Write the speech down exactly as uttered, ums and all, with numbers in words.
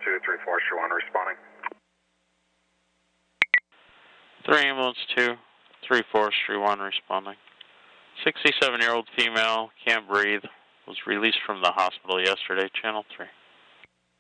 two, three Forestry one responding. three Ambulance two, three Forestry one responding. sixty-seven-year-old female, can't breathe, was released from the hospital yesterday, channel three.